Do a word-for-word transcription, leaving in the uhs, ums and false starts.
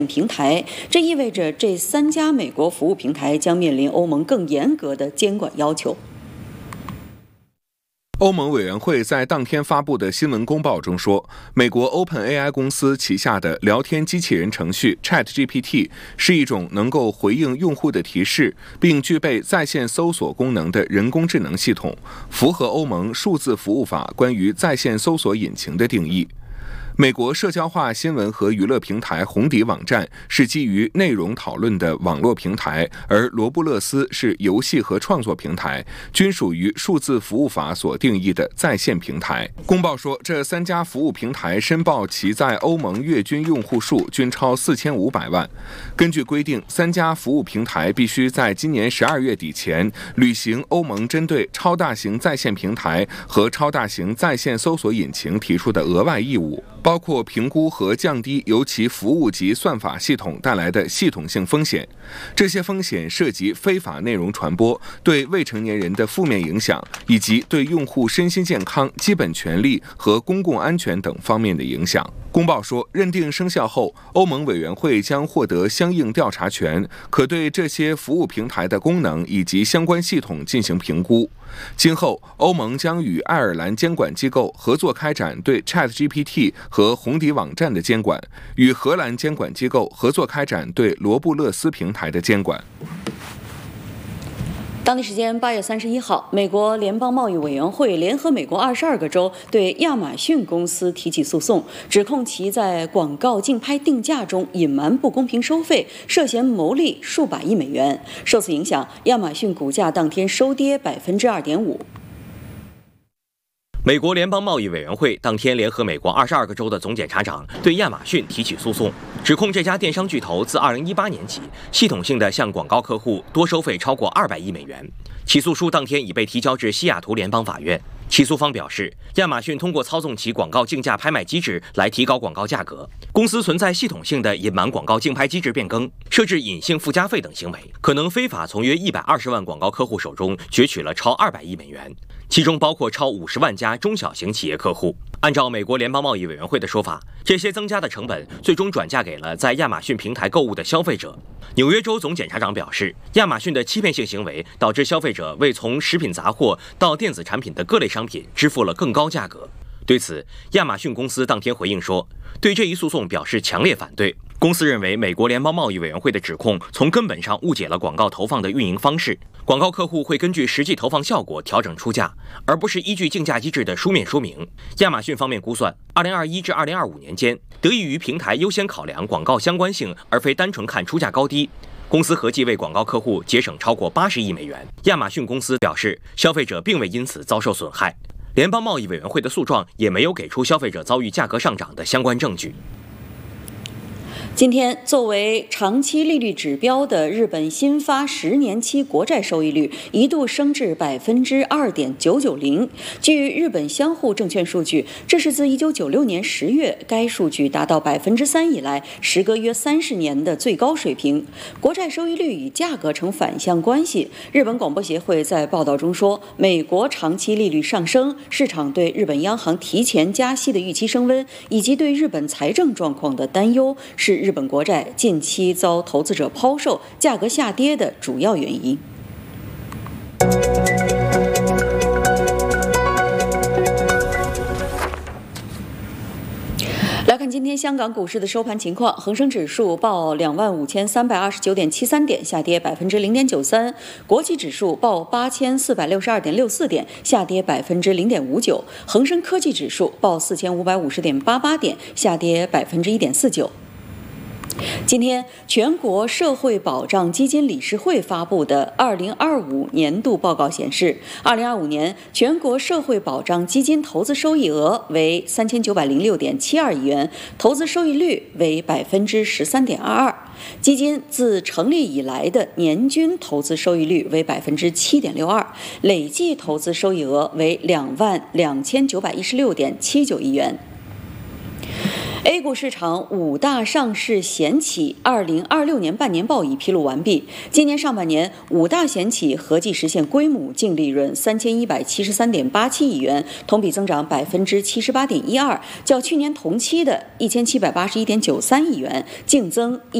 平台，这意味着这三家美国服务平台将面临欧盟更严格的监管要求。 欧盟委员会在当天发布的新闻公报中说，美国 OpenAI 公司旗下的聊天机器人程序 ChatGPT 是一种能够回应用户的提示，并具备在线搜索功能的人工智能系统，符合欧盟数字服务法关于在线搜索引擎的定义。美国社交化新闻和娱乐平台红底网站是基于内容讨论的网络平台，而罗布勒斯是游戏和创作平台，均属于数字服务法所定义的在线平台。公报说，这三家服务平台申报其在欧盟月均用户数均超四千五百万。根据规定，三家服务平台必须在今年十二月底前履行欧盟针对超大型在线平台和超大型在线搜索引擎提出的额外义务，包括评估和降低由其服务及算法系统带来的系统性风险。这些风险涉及非法内容传播、对未成年人的负面影响，以及对用户身心健康、基本权利和公共安全等方面的影响。公报说，认定生效后，欧盟委员会将获得相应调查权，可对这些服务平台的功能以及相关系统进行评估。今后，欧盟将与爱尔兰监管机构合作开展对 ChatGPT 和红底网站的监管，与荷兰监管机构合作开展对罗布勒斯平台的监管。 当地时间八月三十一号，美国联邦贸易委员会联合美国二十二个州对亚马逊公司提起诉讼，指控其在广告竞拍定价中隐瞒不公平收费，涉嫌牟利数百亿美元。受此影响，亚马逊股价当天收跌百分之二点五。 美国联邦贸易委员会当天联合美国二十二个州的总检察长对亚马逊提起诉讼，指控这家电商巨头自二零一八年起系统性的向广告客户多收费超过二百亿美元。起诉书当天已被提交至西雅图联邦法院。起诉方表示，亚马逊通过操纵其广告竞价拍卖机制来提高广告价格，公司存在系统性的隐瞒广告竞拍机制变更、设置隐性附加费等行为，可能非法从约一百二十万广告客户手中攫取了超二百亿美元，其中包括超五十万家中小型企业客户。按照美国联邦贸易委员会的说法，这些增加的成本最终转嫁给了在亚马逊平台购物的消费者。纽约州总检察长表示，亚马逊的欺骗性行为导致消费者为从食品杂货到电子产品的各类商品支付了更高价格。对此，亚马逊公司当天回应说，对这一诉讼表示强烈反对。公司认为，美国联邦贸易委员会的指控从根本上误解了广告投放的运营方式。广告客户会根据实际投放效果调整出价，而不是依据竞价机制的书面说明。亚马逊方面估算，二零二一至二零二五年间，得益于平台优先考量广告相关性，而非单纯看出价高低，公司合计为广告客户节省超过八十亿美元。亚马逊公司表示，消费者并未因此遭受损害。联邦贸易委员会的诉状也没有给出消费者遭遇价格上涨的相关证据。 今天，作为长期利率指标的日本新发十年期国债收益率一度升至百分之二点九九零。据日本相互证券数据，这是自一九九六年十月该数据达到百分之三以来，时隔约三十年的最高水平。国债收益率与价格呈反向关系。日本广播协会在报道中说，美国长期利率上升，市场对日本央行提前加息的预期升温，以及对日本财政状况的担忧，是日本国债近期遭投资者抛售、价格下跌的主要原因。来看今天香港股市的收盘情况，恒生指数报两万五千三百二十九点七三点，下跌百分之零点九三；国际指数报八千四百六十二点六四点，下跌百分之零点五九；恒生科技指数报四千五百五十点八八点，下跌百分之一点四九。今天，全国社会保障基金理事会发布的二零二五年度报告显示，二零二五年全国社会保障基金投资收益额为三千九百零六点七二亿元，投资收益率为百分之十三点二二。基金自成立以来的年均投资收益率为百分之七点六二，累计投资收益额为两万两千九百一十六点七九亿元。 A 股市场五大上市险企二零二六年半年报已披露完毕。今年上半年，五大险企合计实现规模净利润三千一百七十三点八七亿元，同比增长百分之七十八点一二，较去年同期的一千七百八十一点九三亿元净增